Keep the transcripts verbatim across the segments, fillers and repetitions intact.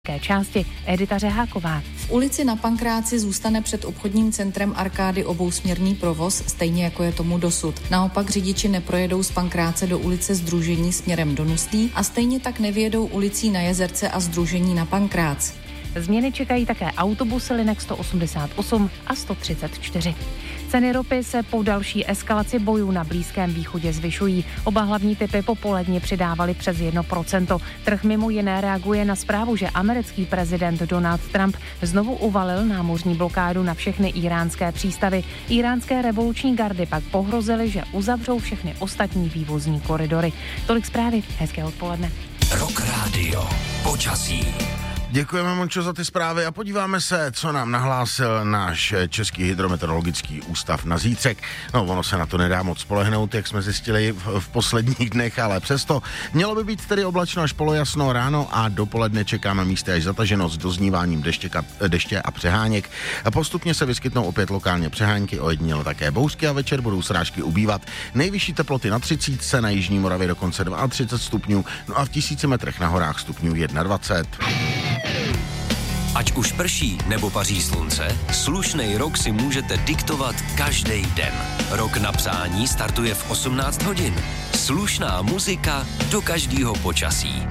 části Edita Řeháková. V ulici Na Pankráci zůstane před obchodním centrem Arkády obousměrný provoz, stejně jako je tomu dosud. Naopak řidiči neprojedou z Pankráce do ulice Sdružení směrem do Nuslí a stejně tak nevyjedou ulicí Na Jezerce a Sdružení Na Pankrác. Změny čekají také autobusy linek sto osmdesát osm a sto třicet čtyři. Ceny ropy se po další eskalaci bojů na Blízkém východě zvyšují. Oba hlavní typy popoledně přidávaly přes jedno procento. Trh mimo jiné reaguje na zprávu, že americký prezident Donald Trump znovu uvalil námořní blokádu na všechny íránské přístavy. Íránské revoluční gardy pak pohrozily, že uzavřou všechny ostatní vývozní koridory. Tolik zprávy, hezké odpoledne. Rock Radio, počasí. Děkujeme, Mončo, za ty zprávy a podíváme se, co nám nahlásil náš Český hydrometeorologický ústav na zítřek. No, ono se na to nedá moc spolehnout, jak jsme zjistili v, v posledních dnech, ale přesto mělo by být tedy oblačno až polojasno ráno a dopoledne čekáme místy až zataženost s dozníváním deštěka, deště a přeháněk. Postupně se vyskytnou opět lokálně přehánky, ojediněle také bouřky a večer budou srážky ubývat. Nejvyšší teploty na třicítce, na jižní Moravě dokonce třicet dva stupňů, no a v tisíci metrech na horách stupňů dvacet jedna. Ať už prší nebo paří slunce, slušnej rok si můžete diktovat každý den. Rok na přání startuje v osmnáct hodin. Slušná muzika do každého počasí.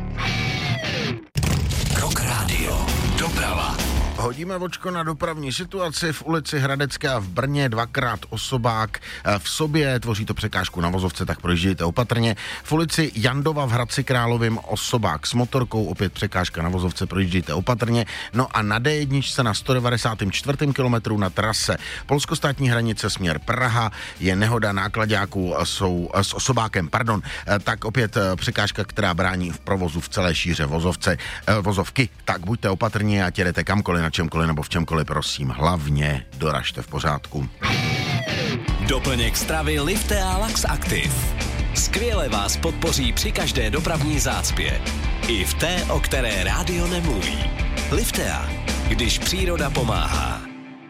Rock Radio. Doprava. Hodíme vočko na dopravní situaci v ulici Hradecké a v Brně dvakrát osobák v sobě, tvoří to překážku na vozovce, tak projíždějte opatrně. V ulici Jandova v Hradci Královým osobák s motorkou, opět překážka na vozovce, projíždějte opatrně. No a na D jedna na sto devadesát čtyři kilometru na trase polskostátní hranice směr Praha je nehoda náklaďáků jsou s osobákem, pardon, tak opět překážka, která brání v provozu v celé šíře vozovce, vozovky. Tak buďte opatrní a jedete kamkoliv, na čemkoliv nebo v čemkoliv, prosím, hlavně doražte v pořádku. Doplněk stravy Liftea Lax Active. Skvěle vás podpoří při každé dopravní zácpě. I v té, o které rádio nemluví. Liftea, když příroda pomáhá.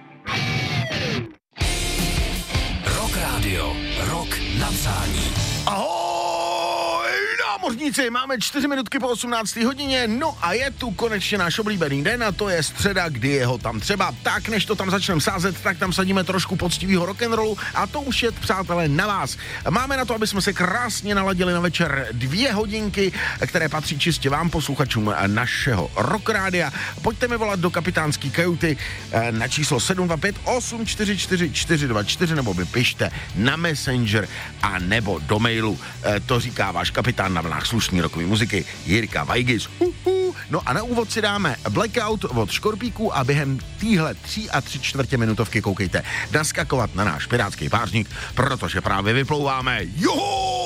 Rock Radio, rok na přání. Ahoj, námořníci, máme čtyři minutky po osmnácté hodině, no a je tu konečně náš oblíbený den a to je středa, kdy je ho tam třeba. Tak, než to tam začneme sázet, tak tam sadíme trošku poctivýho rock'n'rollu a to už je, přátelé, na vás. Máme na to, aby jsme se krásně naladili na večer dvě hodinky, které patří čistě vám, posluchačům našeho Rock Rádia. Pojďte mi volat do kapitánský kajuty na číslo sedm dva pět osm čtyři čtyři čtyři dva čtyři nebo by pište na Messenger a nebo do mailu. To říká váš kapitán na vlnách slušný rokový muziky Jirka Vajgis. No a na úvod si dáme Blackout od Škorpíků a během týhle tří a tři čtvrtě minutovky koukejte naskakovat na náš pirátský pářník, protože právě vyplouváme. Juhu!